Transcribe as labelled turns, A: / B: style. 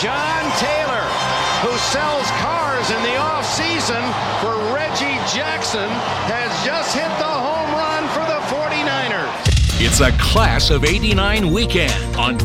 A: John Taylor, who sells cars in the off-season for Reggie Jackson, has just hit the home run for the 49ers.
B: It's a Class of '89 weekend on